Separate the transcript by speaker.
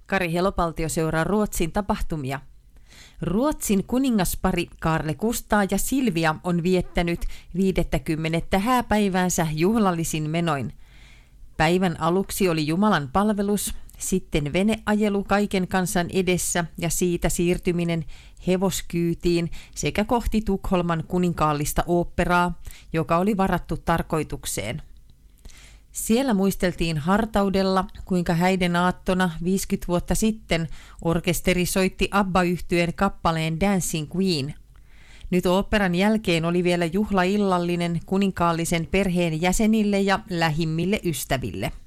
Speaker 1: Kari Helopaltio seuraa Ruotsin tapahtumia. Ruotsin kuningaspari Carl Gustaf ja Silvia on viettänyt 50. hääpäiväänsä juhlallisin menoin. Päivän aluksi oli Jumalan palvelus, sitten veneajelu kaiken kansan edessä ja siitä siirtyminen hevoskyytiin sekä kohti Tukholman kuninkaallista oopperaa, joka oli varattu tarkoitukseen. Siellä muisteltiin hartaudella, kuinka häiden aattona 50 vuotta sitten orkesteri soitti ABBA-yhtyeen kappaleen Dancing Queen. Nyt oopperan jälkeen oli vielä juhlaillallinen kuninkaallisen perheen jäsenille ja lähimmille ystäville.